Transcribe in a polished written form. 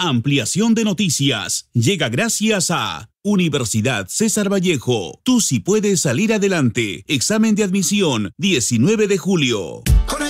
ampliación de noticias llega gracias a Universidad César Vallejo. Tú sí puedes salir adelante. Examen de admisión, 19 de julio.